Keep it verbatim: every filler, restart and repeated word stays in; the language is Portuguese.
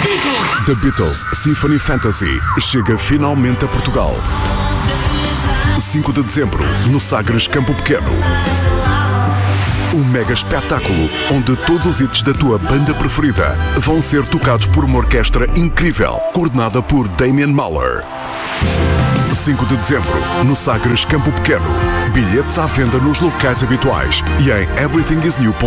The Beatles Symphony Fantasy chega finalmente a Portugal. cinco de dezembro, no Sagres Campo Pequeno. Um mega espetáculo onde todos os hits da tua banda preferida vão ser tocados por uma orquestra incrível, coordenada por Damien Mahler. cinco de dezembro, no Sagres Campo Pequeno. Bilhetes à venda nos locais habituais e em everything is new ponto com.